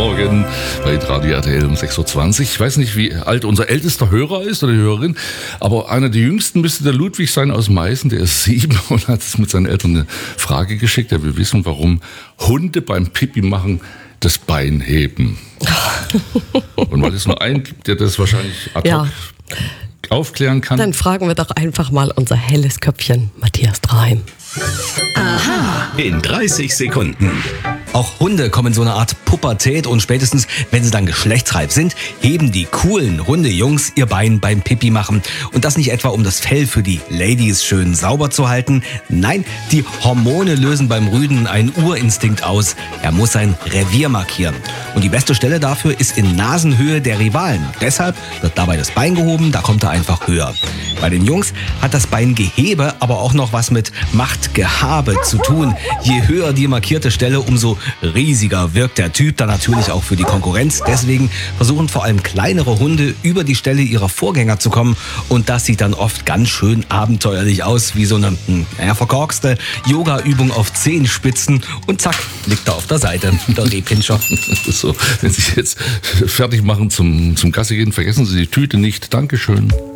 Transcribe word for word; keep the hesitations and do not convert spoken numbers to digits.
Morgen bei Radio R T L um sechs Uhr zwanzig. Ich weiß nicht, wie alt unser ältester Hörer ist oder die Hörerin, aber einer der jüngsten müsste der Ludwig sein aus Meißen, der ist sieben und hat mit seinen Eltern eine Frage geschickt. Er will wissen, warum Hunde beim Pipi machen das Bein heben. Und weil es nur einen gibt, der das wahrscheinlich ad hoc ja. aufklären kann. Dann fragen wir doch einfach mal unser helles Köpfchen, Matthias Draheim. Aha. In dreißig Sekunden. Auch Hunde kommen in so eine Art Pubertät und spätestens, wenn sie dann geschlechtsreif sind, heben die coolen Hundejungs ihr Bein beim Pipi machen. Und das nicht etwa, um das Fell für die Ladies schön sauber zu halten. Nein, die Hormone lösen beim Rüden einen Urinstinkt aus. Er muss sein Revier markieren. Und die beste Stelle dafür ist in Nasenhöhe der Rivalen. Deshalb wird dabei das Bein gehoben, da kommt er einfach höher. Bei den Jungs hat das Beingehebe aber auch noch was mit Machtgehabe zu tun. Je höher die markierte Stelle, umso riesiger wirkt der Typ dann natürlich auch für die Konkurrenz. Deswegen versuchen vor allem kleinere Hunde über die Stelle ihrer Vorgänger zu kommen. Und das sieht dann oft ganz schön abenteuerlich aus, wie so eine naja, verkorkste Yoga-Übung auf Zehenspitzen. Und zack, liegt er auf der Seite, der Rehpinscher. So, wenn Sie jetzt fertig machen zum, zum Gassi gehen, vergessen Sie die Tüte nicht. Dankeschön.